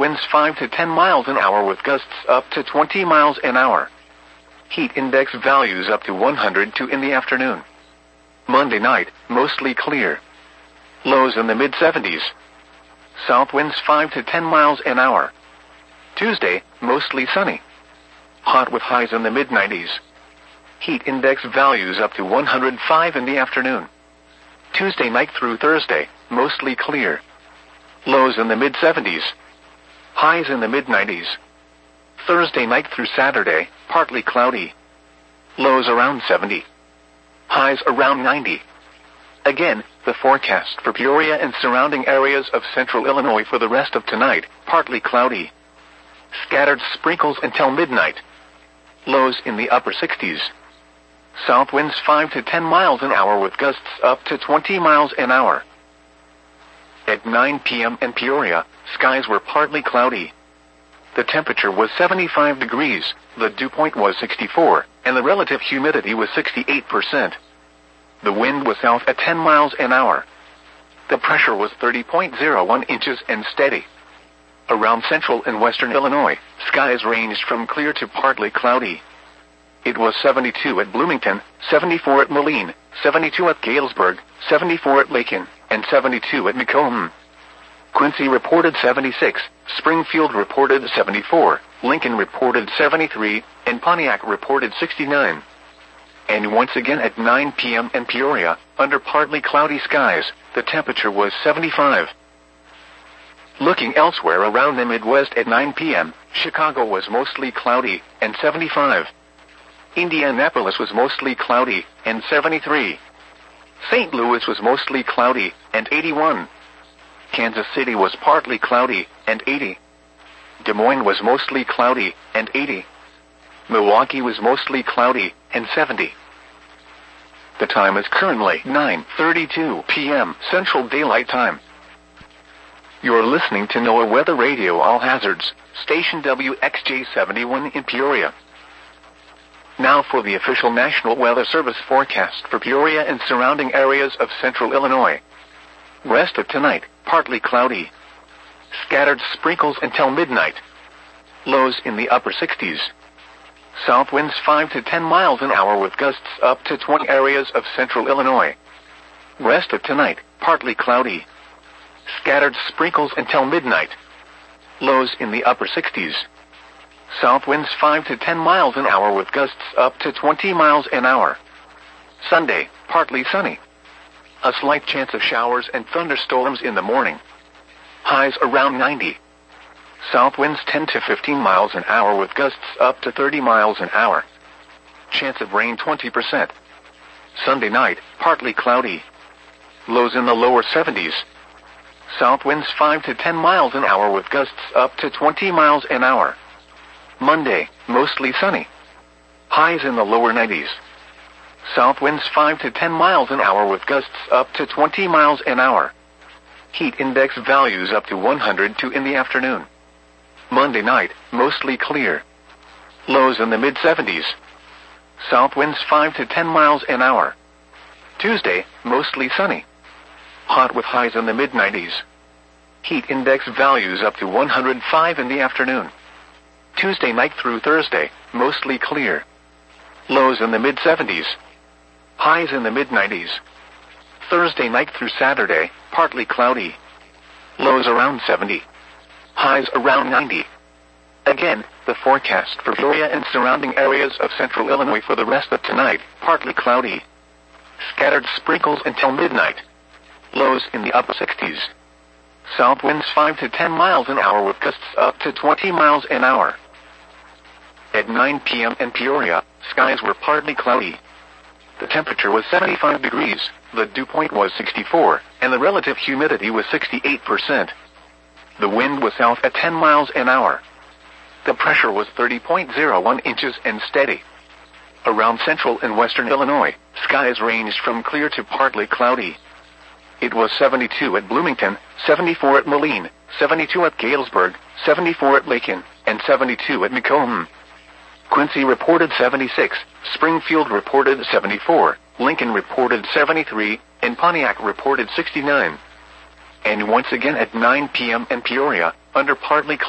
winds 5 to 10 miles an hour with gusts up to 20 miles an hour. Heat index values up to 102 in the afternoon. Monday night, mostly clear. Lows in the mid-70s. South winds 5 to 10 miles an hour. Tuesday, mostly sunny. Hot with highs in the mid-90s. Heat index values up to 105 in the afternoon. Tuesday night through Thursday, mostly clear. Lows in the mid-70s. Highs in the mid-90s. Thursday night through Saturday, partly cloudy. Lows around 70. Highs around 90. Again, the forecast for Peoria and surrounding areas of central Illinois for the rest of tonight, partly cloudy. Scattered sprinkles until midnight. Lows in the upper 60s. South winds 5 to 10 miles an hour with gusts up to 20 miles an hour. At 9 p.m. in Peoria, skies were partly cloudy. The temperature was 75 degrees, the dew point was 64, and the relative humidity was 68%. The wind was south at 10 miles an hour. The pressure was 30.01 inches and steady. Around central and western Illinois, skies ranged from clear to partly cloudy. It was 72 at Bloomington, 74 at Moline, 72 at Galesburg, 74 at Lakin, and 72 at Macomb. Quincy reported 76, Springfield reported 74, Lincoln reported 73, and Pontiac reported 69. And once again at 9 p.m. in Peoria, under partly cloudy skies, the temperature was 75. Looking elsewhere around the Midwest at 9 p.m., Chicago was mostly cloudy, and 75. Indianapolis was mostly cloudy, and 73. St. Louis was mostly cloudy, and 81. Kansas City was partly cloudy, and 80. Des Moines was mostly cloudy, and 80. Milwaukee was mostly cloudy, and 70. The time is currently 9:32 p.m. Central Daylight Time. You're listening to NOAA Weather Radio All Hazards, station WXJ71 in Peoria. Now for the official National Weather Service forecast for Peoria and surrounding areas of central Illinois. Rest of tonight, partly cloudy. Scattered sprinkles until midnight. Lows in the upper 60s. South winds 5 to 10 miles an hour with gusts up to 20 areas of central Illinois. Rest of tonight, partly cloudy. Scattered sprinkles until midnight. Lows in the upper 60s. South winds 5 to 10 miles an hour with gusts up to 20 miles an hour. Sunday, partly sunny. A slight chance of showers and thunderstorms in the morning. Highs around 90. South winds 10 to 15 miles an hour with gusts up to 30 miles an hour. Chance of rain 20%. Sunday night, partly cloudy. Lows in the lower 70s. South winds 5 to 10 miles an hour with gusts up to 20 miles an hour. Monday, mostly sunny. Highs in the lower 90s. South winds 5 to 10 miles an hour with gusts up to 20 miles an hour. Heat index values up to 102 in the afternoon. Monday night, mostly clear. Lows in the mid-70s. South winds 5 to 10 miles an hour. Tuesday, mostly sunny. Hot with highs in the mid-90s. Heat index values up to 105 in the afternoon. Tuesday night through Thursday, mostly clear. Lows in the mid-70s. Highs in the mid-90s. Thursday night through Saturday, partly cloudy. Lows around 70. Highs around 90. Again, the forecast for Peoria and surrounding areas of central Illinois for the rest of tonight, partly cloudy. Scattered sprinkles until midnight. Lows in the upper 60s. South winds 5 to 10 miles an hour with gusts up to 20 miles an hour. At 9 p.m. in Peoria, skies were partly cloudy. The temperature was 75 degrees, the dew point was 64, and the relative humidity was 68%. The wind was south at 10 miles an hour. The pressure was 30.01 inches and steady. Around central and western Illinois, skies ranged from clear to partly cloudy. It was 72 at Bloomington, 74 at Moline, 72 at Galesburg, 74 at Lakin, and 72 at Macomb. Quincy reported 76, Springfield reported 74, Lincoln reported 73, and Pontiac reported 69. And once again at 9 p.m. in Peoria, under partly